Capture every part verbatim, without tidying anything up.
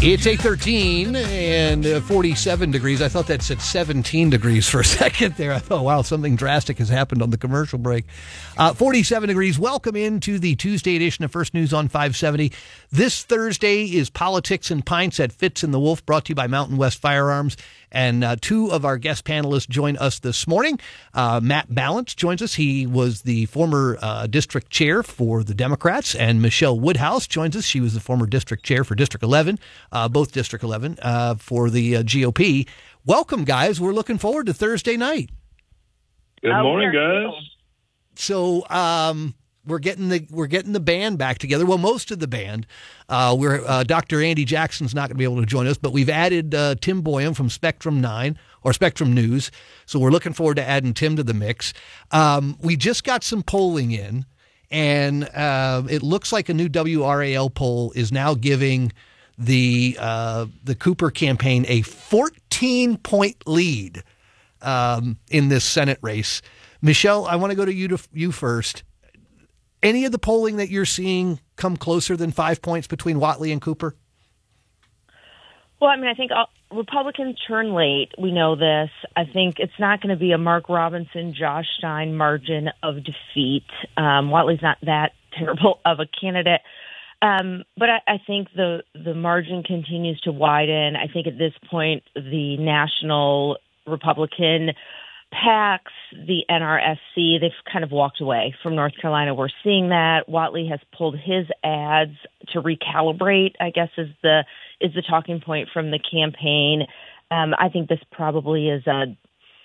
It's eight thirteen and uh, forty-seven degrees. I thought that said seventeen degrees for a second there. I thought, wow, something drastic has happened on the commercial break. Uh, forty-seven degrees. Welcome into the Tuesday edition of First News on five seventy. This Thursday is Politics and Pints at Fitz and the Wolf, brought to you by Mountain West Firearms. And uh, two of our guest panelists join us this morning. Uh, Matt Balance joins us. He was the former uh, district chair for the Democrats. And Michelle Woodhouse joins us. She was the former district chair for District eleven, uh, both District eleven, uh, for the uh, G O P. Welcome, guys. We're looking forward to Thursday night. Good Oh, morning, we're- guys. So um, we're getting the we're getting the band back together. Well, most of the band. Uh, we're uh, Doctor Andy Jackson's not going to be able to join us, but we've added uh, Tim Boyum from Spectrum Nine or Spectrum News. So we're looking forward to adding Tim to the mix. Um, we just got some polling in, and uh, it looks like a new W R A L poll is now giving the uh, the Cooper campaign a fourteen point lead um, in this Senate race. Michelle, I want to go to you to you first. Any of the polling that you're seeing come closer than five points between Whatley and Cooper? Well, I mean, I think all, Republicans turn late. We know this. I think it's not going to be a Mark Robinson, Josh Stein margin of defeat. Um, Whatley's not that terrible of a candidate. Um, but I, I think the, the margin continues to widen. I think at this point, the national Republican PACs, the N R S C, they've kind of walked away from North Carolina. We're seeing that. Whatley has pulled his ads to recalibrate, I guess, is the is the talking point from the campaign. Um, I think this probably is a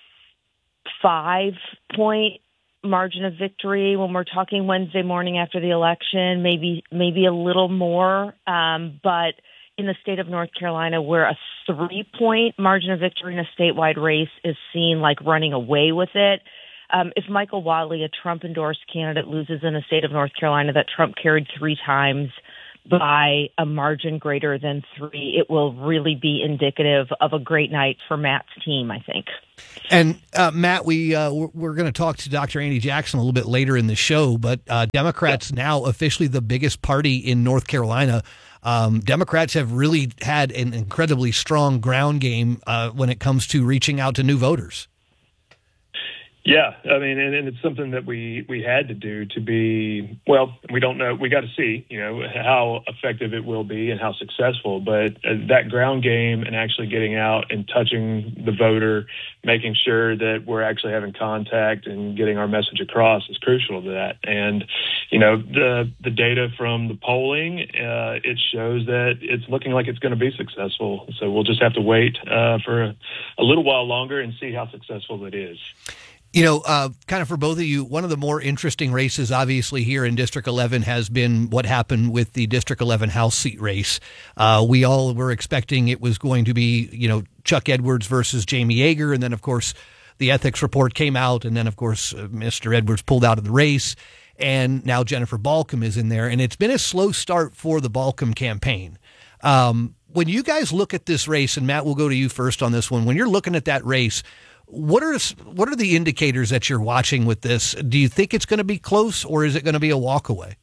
five-point margin of victory when we're talking Wednesday morning after the election, maybe maybe a little more. Um, but in the state of North Carolina, where a three-point margin of victory in a statewide race is seen like running away with it, um, if Michael Whatley, a Trump-endorsed candidate, loses in the state of North Carolina that Trump carried three times by a margin greater than three, it will really be indicative of a great night for Matt's team, I think. And uh, Matt, we uh, we're, we're going to talk to Doctor Andy Jackson a little bit later in the show, but uh, Democrats now officially the biggest party in North Carolina. Um, Democrats have really had an incredibly strong ground game uh, when it comes to reaching out to new voters. Yeah, I mean, and, and it's something that we, we had to do to be, well, we don't know. We got to see, you know, how effective it will be and how successful. But uh, that ground game and actually getting out and touching the voter, making sure that we're actually having contact and getting our message across is crucial to that. And, you know, the the data from the polling, uh, it shows that it's looking like it's going to be successful. So we'll just have to wait uh, for a, a little while longer and see how successful it is. You know, uh, kind of for both of you, one of the more interesting races, obviously, here in District eleven has been what happened with the District eleven House seat race. Uh, we all were expecting it was going to be, you know, Chuck Edwards versus Jamie Yeager. And then, of course, the ethics report came out. And then, of course, uh, Mister Edwards pulled out of the race. And now Jennifer Balcom is in there. And it's been a slow start for the Balcom campaign. Um, when you guys look at this race, and Matt, we'll go to you first on this one. When you're looking at that race, What are what are the indicators that you're watching with this? Do you think it's going to be close, or is it going to be a walkaway?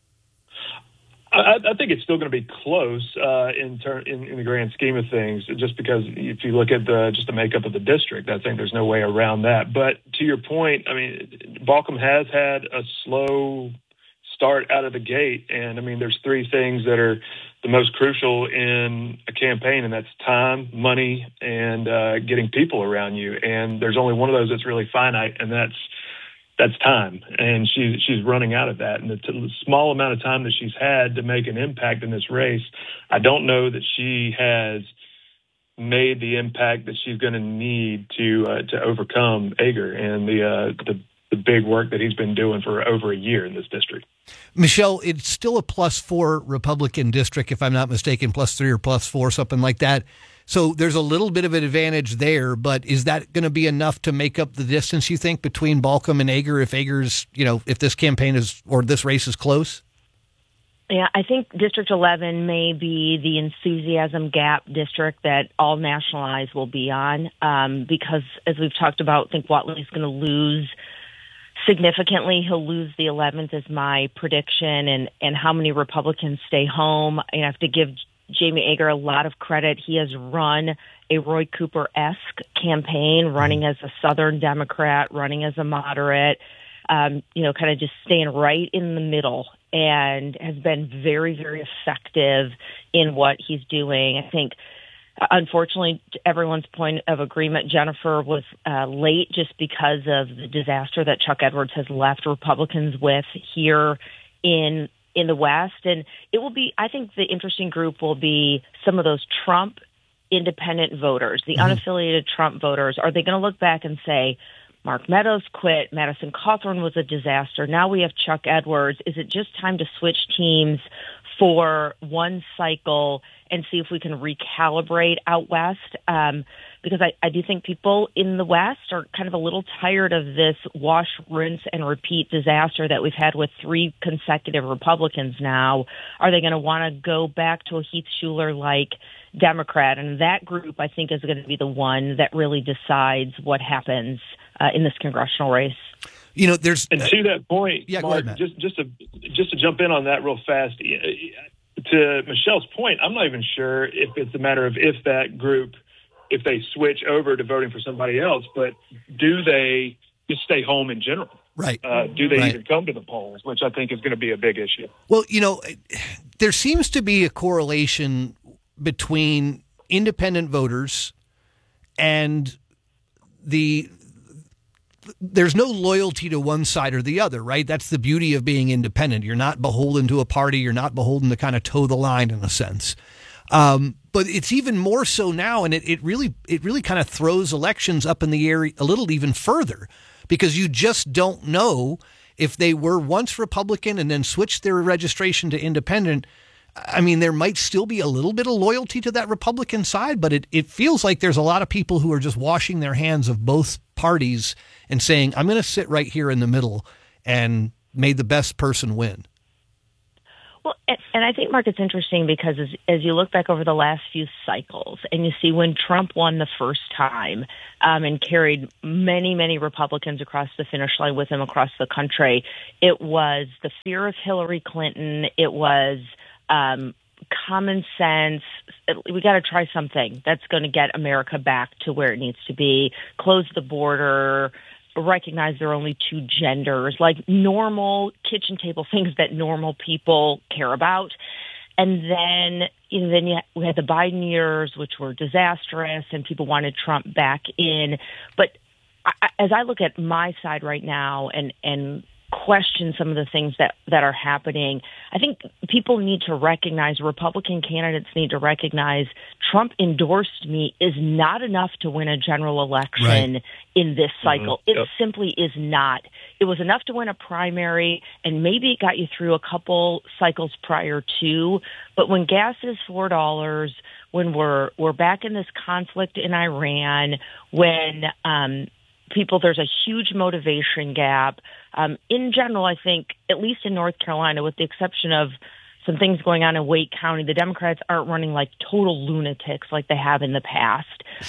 I, I think it's still going to be close uh, in, ter- in in the grand scheme of things. Just because if you look at the just the makeup of the district, I think there's no way around that. But to your point, I mean, Balcom has had a slow start out of the gate, and I mean, there's three things that are the most crucial in a campaign, and that's time, money, and uh, getting people around you. And there's only one of those that's really finite, and that's that's time. And she, she's running out of that. And the t- small amount of time that she's had to make an impact in this race, I don't know that she has made the impact that she's going to need to uh, to overcome Yeager and the uh, the the big work that he's been doing for over a year in this district. Michelle, it's still a plus four Republican district, if I'm not mistaken, plus three or plus four, something like that. So there's a little bit of an advantage there, but is that going to be enough to make up the distance, you think, between Balcom and Yeager if Yeager's, you know, if this campaign is, or this race is close? Yeah, I think District eleven may be the enthusiasm gap district that all national eyes will be on um, because, as we've talked about, I think Whatley's going to lose significantly. He'll lose the eleventh is my prediction, and, and how many Republicans stay home. I have to give Jamie Ager a lot of credit. He has run a Roy Cooper-esque campaign, running as a Southern Democrat, running as a moderate, um, you know, kind of just staying right in the middle, and has been very, very effective in what he's doing. I think, unfortunately, to everyone's point of agreement, Jennifer was uh, late just because of the disaster that Chuck Edwards has left Republicans with here in in the West. And it will be, I think the interesting group will be some of those Trump independent voters, the mm-hmm. unaffiliated Trump voters. Are they going to look back and say, Mark Meadows quit, Madison Cawthorn was a disaster, now we have Chuck Edwards. Is it just time to switch teams for one cycle and see if we can recalibrate out West? Um, because I, I do think people in the West are kind of a little tired of this wash, rinse, and repeat disaster that we've had with three consecutive Republicans now. Are they going to want to go back to a Heath Shuler-like Democrat? And that group, I think, is going to be the one that really decides what happens uh, in this congressional race. You know, there's and to that point, yeah, Mark, ahead, just just to just to jump in on that real fast. To Michelle's point, I'm not even sure if it's a matter of if that group, if they switch over to voting for somebody else, but do they just stay home in general? Right. Uh, do they right. even come to the polls, which I think is going to be a big issue. Well, you know, there seems to be a correlation between independent voters and the there's no loyalty to one side or the other, right? That's the beauty of being independent. You're not beholden to a party. You're not beholden to kind of toe the line in a sense. Um, but it's even more so now, and it, it really it really kind of throws elections up in the air a little even further, because you just don't know if they were once Republican and then switched their registration to independent. I mean, there might still be a little bit of loyalty to that Republican side, but it, it feels like there's a lot of people who are just washing their hands of both parties and saying, I'm going to sit right here in the middle and may the best person win. Well, and, and I think, Mark, it's interesting because as, as you look back over the last few cycles and you see when Trump won the first time um, and carried many, many Republicans across the finish line with him across the country, it was the fear of Hillary Clinton. It was um, common sense. We got to try something that's going to get America back to where it needs to be, close the border, recognize there are only two genders, like normal kitchen table things that normal people care about. And then, you know, then you, we had the Biden years, which were disastrous, and people wanted Trump back in. But I, as I look at my side right now and, and question some of the things that, that are happening, I think people need to recognize, Republican candidates need to recognize, Trump endorsed me is not enough to win a general election right. in this cycle. Mm-hmm. It yep. simply is not. It was enough to win a primary, and maybe it got you through a couple cycles prior to, but when gas is four dollars, when we're we're back in this conflict in Iran, when um people, there's a huge motivation gap. Um, in general, I think, at least in North Carolina, with the exception of some things going on in Wake County, the Democrats aren't running like total lunatics like they have in the past.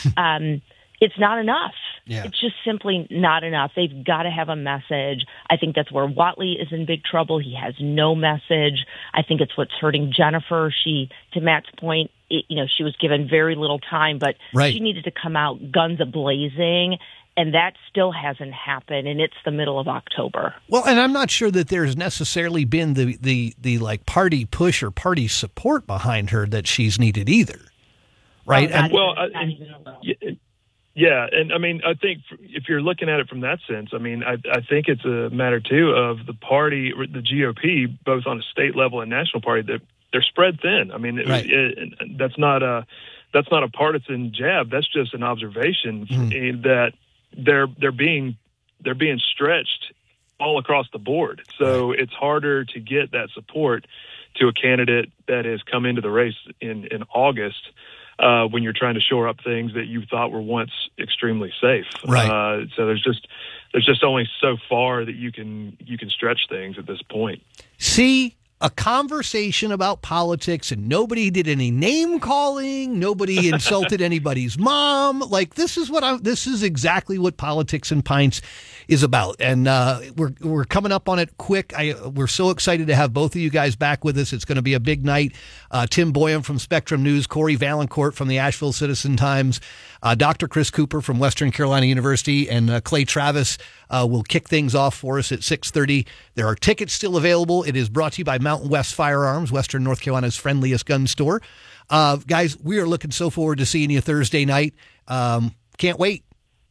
um, it's not enough. Yeah. It's just simply not enough. They've got to have a message. I think that's where Whatley is in big trouble. He has no message. I think it's what's hurting Jennifer. She, to Matt's point, it, you know, she was given very little time, but right. she needed to come out guns a-blazing. And that still hasn't happened, and it's the middle of October. Well, and I'm not sure that there's necessarily been the, the, the like party push or party support behind her that she's needed either, right? Oh, and, well, I, and, yeah, yeah, and I mean, I think if you're looking at it from that sense, I mean, I, I think it's a matter too of the party, the G O P, both on a state level and national party, that they're spread thin. I mean, right. it, it, that's not a that's not a partisan jab. That's just an observation mm. that. They're they're being they're being stretched all across the board. So it's harder to get that support to a candidate that has come into the race in in August uh, when you're trying to shore up things that you thought were once extremely safe. Right. Uh, so there's just there's just only so far that you can you can stretch things at this point. See, a conversation about politics, and nobody did any name calling. Nobody insulted anybody's mom. Like, this is what I, this is exactly what Politics and Pints is about. And uh, we're we're coming up on it quick. I we're so excited to have both of you guys back with us. It's going to be a big night. Uh, Tim Boyum from Spectrum News, Corey Valancourt from the Asheville Citizen-Times, uh, Doctor Chris Cooper from Western Carolina University, and uh, Clay Travis uh, will kick things off for us at six thirty. There are tickets still available. It is brought to you by Mountain West Firearms, Western North Carolina's friendliest gun store. Uh, guys, we are looking so forward to seeing you Thursday night. Um, can't wait.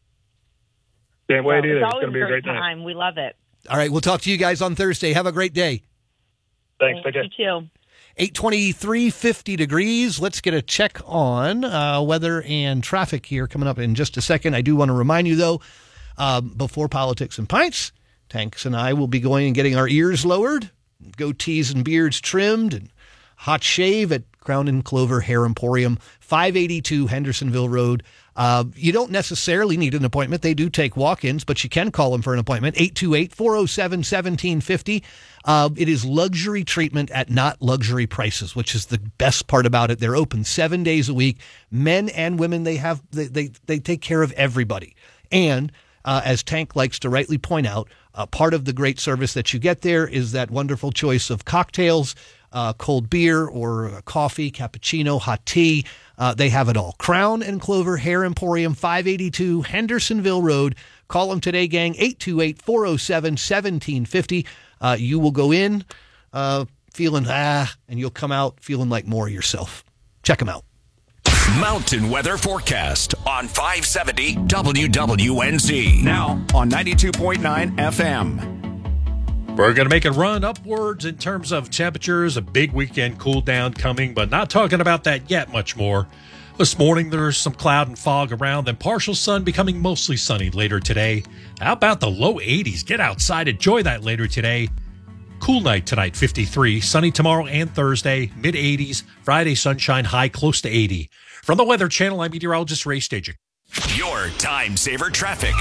Can't wait either. It's It's always going to be a great time. night. We love it. All right, we'll talk to you guys on Thursday. Have a great day. Thanks. Take care. You too. eight twenty-three, fifty degrees. Let's get a check on uh, weather and traffic here coming up in just a second. I do want to remind you, though, um, before Politics and Pints, Tanks and I will be going and getting our ears lowered, goatees and beards trimmed, and hot shave at Crown and Clover Hair Emporium, five eighty-two Hendersonville Road. Uh, you don't necessarily need an appointment. They do take walk-ins, but you can call them for an appointment, eight two eight, four oh seven, one seven five oh. Uh, it is luxury treatment at not luxury prices, which is the best part about it. They're open seven days a week. Men and women, they have they they, they take care of everybody. And uh, as Tank likes to rightly point out, uh, part of the great service that you get there is that wonderful choice of cocktails, uh, cold beer or coffee, cappuccino, hot tea. Uh, they have it all. Crown and Clover Hair Emporium, five eighty-two Hendersonville Road. Call them today, gang, eight two eight, four oh seven, one seven five oh. Uh, you will go in uh, feeling, ah, and you'll come out feeling like more yourself. Check them out. Mountain Weather Forecast on five seventy W W N Z. Now on ninety-two point nine F M. We're going to make a run upwards in terms of temperatures. A big weekend cool down coming, but not talking about that yet much more. This morning, there's some cloud and fog around, then partial sun becoming mostly sunny later today. How about the low eighties? Get outside, enjoy that later today. Cool night tonight, fifty-three. Sunny tomorrow and Thursday, mid eighties. Friday, sunshine, high close to eighty. From the Weather Channel, I'm meteorologist Ray Staging. Your time saver traffic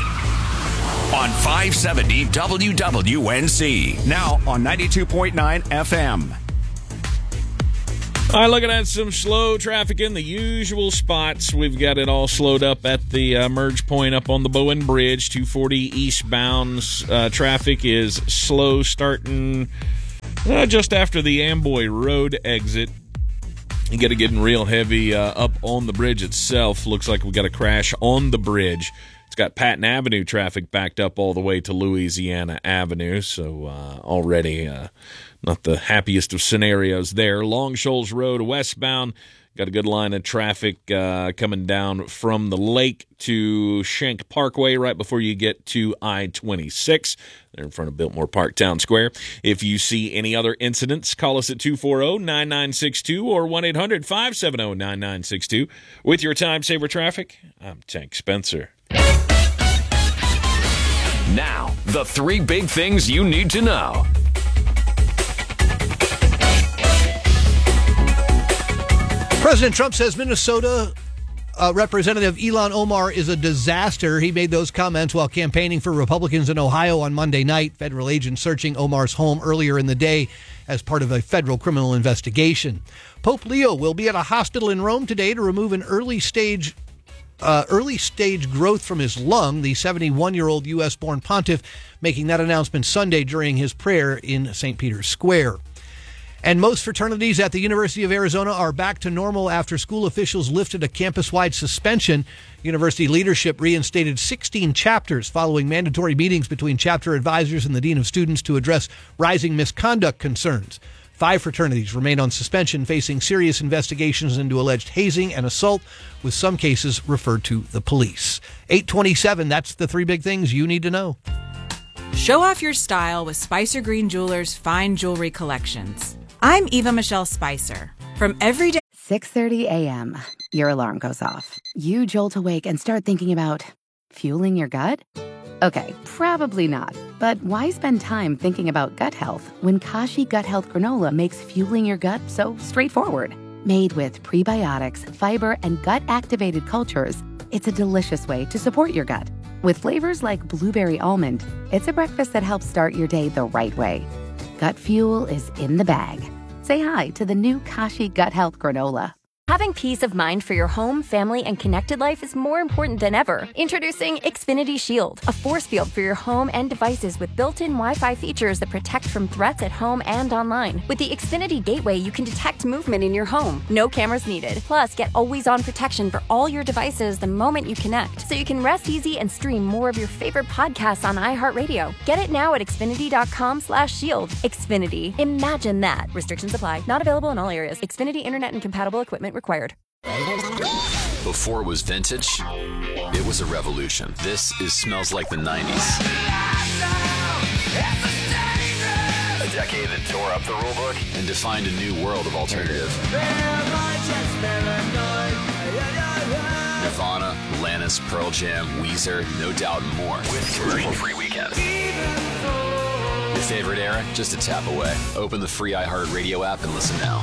on five seventy W W N Z. Now on ninety-two point nine F M. All right, looking at some slow traffic in the usual spots. We've got it all slowed up at the uh, merge point up on the Bowen Bridge. two forty eastbound uh, traffic is slow starting uh, just after the Amboy Road exit. You got to get real heavy uh, up on the bridge itself. Looks like we got a crash on the bridge. It's got Patton Avenue traffic backed up all the way to Louisiana Avenue, so uh, already uh, not the happiest of scenarios there. Long Shoals Road westbound, got a good line of traffic uh, coming down from the lake to Schenck Parkway right before you get to I twenty-six. They're in front of Biltmore Park Town Square. If you see any other incidents, call us at two four zero, nine nine six two or one eight hundred, five seven zero, nine nine six two. With your Time Saver Traffic, I'm Tank Spencer. Now, the three big things you need to know. President Trump says Minnesota uh, Representative Ilhan Omar is a disaster. He made those comments while campaigning for Republicans in Ohio on Monday night. Federal agents searching Omar's home earlier in the day as part of a federal criminal investigation. Pope Leo will be at a hospital in Rome today to remove an early stage Uh, early stage growth from his lung, the seventy-one-year-old U S born pontiff making that announcement Sunday during his prayer in Saint Peter's Square. And most fraternities at the University of Arizona are back to normal after school officials lifted a campus-wide suspension. University leadership reinstated sixteen chapters following mandatory meetings between chapter advisors and the dean of students to address rising misconduct concerns. Five fraternities remain on suspension, facing serious investigations into alleged hazing and assault, with some cases referred to the police. eight twenty-seven, that's the three big things you need to know. Show off your style with Spicer Green Jewelers' fine jewelry collections. I'm Eva Michelle Spicer. From everyday... six thirty a.m., your alarm goes off. You jolt awake and start thinking about fueling your gut? Okay, probably not. But why spend time thinking about gut health when Kashi Gut Health Granola makes fueling your gut so straightforward? Made with prebiotics, fiber, and gut-activated cultures, it's a delicious way to support your gut. With flavors like blueberry almond, it's a breakfast that helps start your day the right way. gut fuel is in the bag. Say hi to the new Kashi Gut Health Granola. Having peace of mind for your home, family, and connected life is more important than ever. Introducing Xfinity Shield, a force field for your home and devices with built-in Wi-Fi features that protect from threats at home and online. With the Xfinity Gateway, you can detect movement in your home. No cameras needed. Plus, get always-on protection for all your devices the moment you connect, so you can rest easy and stream more of your favorite podcasts on iHeartRadio. Get it now at Xfinity.com slash shield. Xfinity. Imagine that. Restrictions apply. Not available in all areas. Xfinity Internet and compatible equipment required. Before it was vintage, it was a revolution. This is Smells Like the nineties. A decade that tore up the rulebook and defined a new world of alternative. Nirvana, Alanis, Pearl Jam, Weezer, No Doubt, and more. With commercial-free weekends. Your favorite era? Just a tap away. Open the free iHeartRadio app and listen now.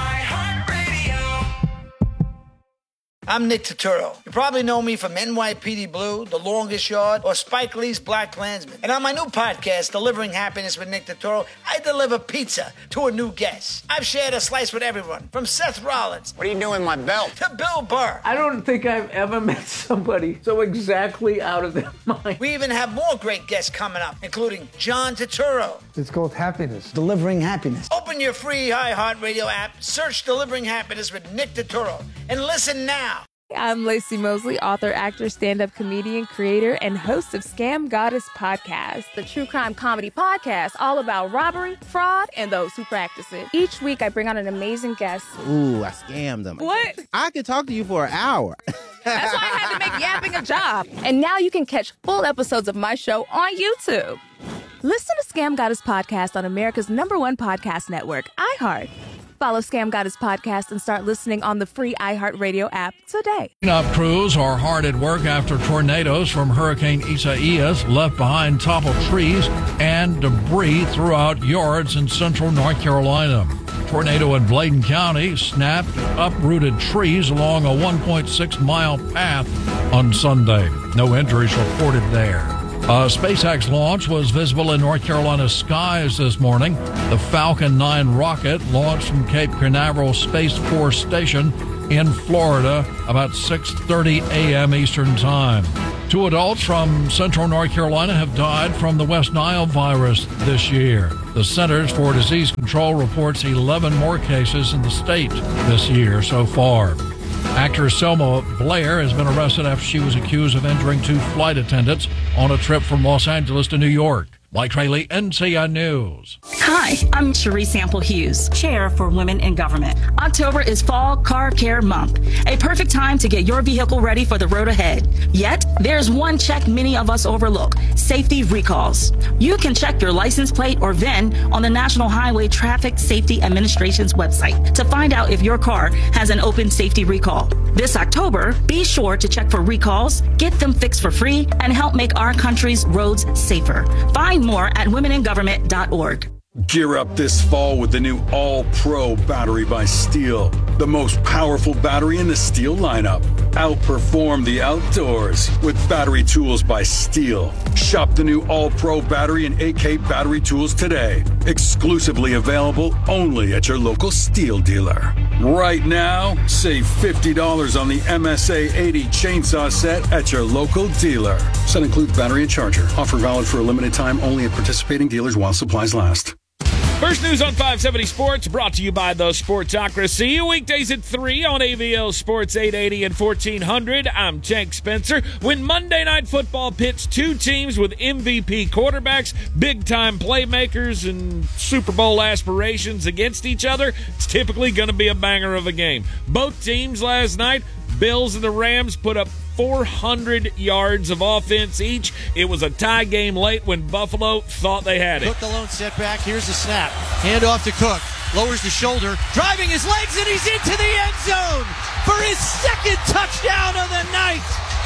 I'm Nick Turturro. You probably know me from N Y P D Blue, The Longest Yard, or Spike Lee's Black Klansman. And on my new podcast, Delivering Happiness with Nick Turturro, I deliver pizza to a new guest. I've shared a slice with everyone, from Seth Rollins. What are you doing with my belt? To Bill Burr. I don't think I've ever met somebody so exactly out of their mind. We even have more great guests coming up, including John Turturro. It's called Happiness. Delivering Happiness. Open your free iHeartRadio app, search Delivering Happiness with Nick Turturro, and listen now. I'm Lacey Mosley, author, actor, stand-up comedian, creator, and host of Scam Goddess Podcast, the true crime comedy podcast all about robbery, fraud, and those who practice it. Each week, I bring on an amazing guest. Ooh, I scammed them. What? I could talk to you for an hour. That's why I had to make yapping a job. And now you can catch full episodes of my show on YouTube. Listen to Scam Goddess Podcast on America's number one podcast network, iHeart. Follow Scam Goddess Podcast and start listening on the free iHeartRadio app today. Cleanup crews are hard at work after tornadoes from Hurricane Isaias left behind toppled trees and debris throughout yards in central North Carolina. Tornado in Bladen County snapped uprooted trees along a one point six mile path on Sunday. No injuries reported there. A SpaceX launch was visible in North Carolina's skies this morning. The Falcon nine rocket launched from Cape Canaveral Space Force Station in Florida about six thirty a.m. Eastern Time. Two adults from central North Carolina have died from the West Nile virus this year. The Centers for Disease Control reports eleven more cases in the state this year so far. Actress Selma Blair has been arrested after she was accused of injuring two flight attendants on a trip from Los Angeles to New York. Mike Trayley, N C N News. Hi, I'm Cherie Sample Hughes, Chair for Women in Government. October is Fall Car Care Month, a perfect time to get your vehicle ready for the road ahead. Yet, there's one check many of us overlook: safety recalls. You can check your license plate or V I N on the National Highway Traffic Safety Administration's website to find out if your car has an open safety recall. This October, be sure to check for recalls, get them fixed for free, and help make our country's roads safer. Find more at women in government dot org. Gear up this fall with the new All-Pro battery by Steel. The most powerful battery in the Steel lineup. Outperform the outdoors with battery tools by Steel. Shop the new All-Pro battery and A K battery tools today. Exclusively available only at your local Steel dealer. Right now, save fifty dollars on the M S A eighty chainsaw set at your local dealer. Set includes battery and charger. Offer valid for a limited time only at participating dealers while supplies last. First News on five seventy Sports, brought to you by the Sportsocracy. Weekdays at three on A V L Sports eight eighty and fourteen hundred. I'm Tank Spencer. When Monday Night Football pits two teams with M V P quarterbacks, big-time playmakers, and Super Bowl aspirations against each other, it's typically going to be a banger of a game. Both teams last night, Bills and the Rams, put up four hundred yards of offense each. It was a tie game late when Buffalo thought they had it. Cook the lone setback. Here's the snap. Hand off to Cook. Lowers the shoulder. Driving his legs, and he's into the end zone for his second touchdown of the night.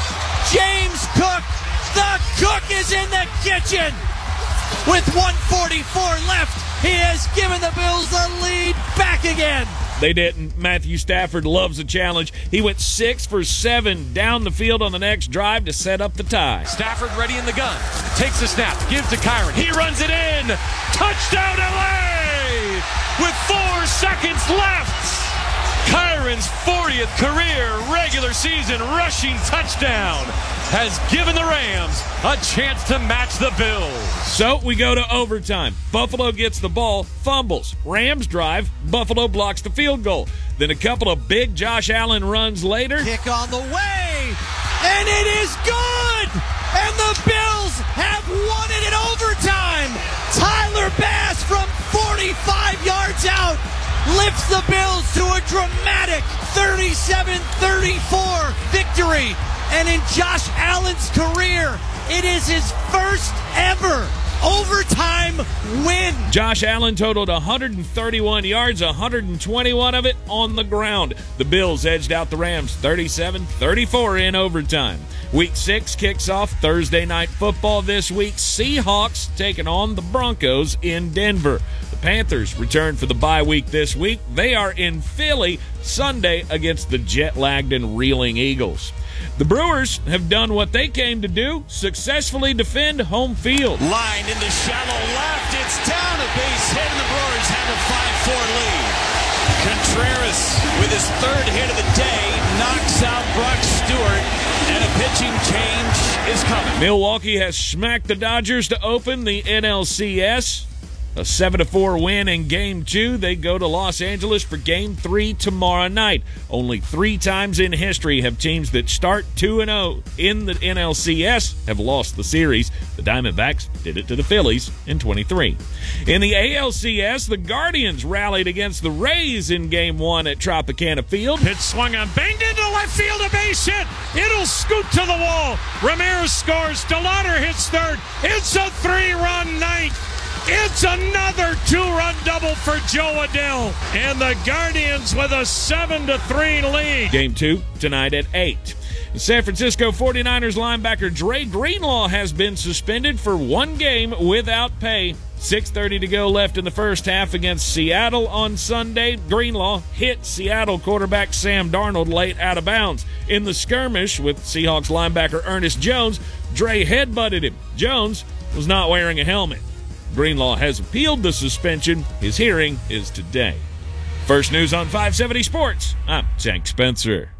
James Cook. The Cook is in the kitchen. With one forty-four left, he has given the Bills the lead back again. They didn't. Matthew Stafford loves a challenge. He went six for seven down the field on the next drive to set up the tie. Stafford ready in the gun. Takes the snap. Gives to Kyron. He runs it in. Touchdown L A! With four seconds left. Kyron's fortieth career regular season rushing touchdown has given the Rams a chance to match the Bills. So we go to overtime. Buffalo gets the ball, fumbles. Rams drive. Buffalo blocks the field goal. Then a couple of big Josh Allen runs later. Kick on the way, and it is good! And the Bills have won it in overtime! Tyler Bass from forty-five yards out lifts the Bills to a dramatic thirty-seven thirty-four victory. And in Josh Allen's career, it is his first ever overtime win. Josh Allen totaled one hundred thirty-one yards, one hundred twenty-one of it on the ground. The Bills edged out the Rams thirty-seven thirty-four in overtime. Week six kicks off Thursday Night Football this week. Seahawks taking on the Broncos in Denver. The Panthers return for the bye week this week. They are in Philly Sunday against the jet-lagged and reeling Eagles. The Brewers have done what they came to do, successfully defend home field. Line in the shallow left. It's down a base hit, and the Brewers have a five four lead. Contreras, with his third hit of the day, knocks out Brock Stewart, and a pitching change is coming. Milwaukee has smacked the Dodgers to open the N L C S. A seven to four win in Game two. They go to Los Angeles for Game three tomorrow night. Only three times in history have teams that start two and oh in the N L C S have lost the series. The Diamondbacks did it to the Phillies in twenty-three. In the A L C S, the Guardians rallied against the Rays in Game one at Tropicana Field. Pitch swung on, banged into left field, a base hit. It'll scoot to the wall. Ramirez scores. DeLauder hits third. It's a three-run night. It's another two-run double for Joe Adell, and the Guardians with a seven to three lead. Game two tonight at eight. The San Francisco forty-niners linebacker Dre Greenlaw has been suspended for one game without pay. six thirty to go left in the first half against Seattle on Sunday. Greenlaw hit Seattle quarterback Sam Darnold late out of bounds. In the skirmish with Seahawks linebacker Ernest Jones, Dre headbutted him. Jones was not wearing a helmet. Greenlaw has appealed the suspension. His hearing is today. First News on five seventy Sports. I'm Tank Spencer.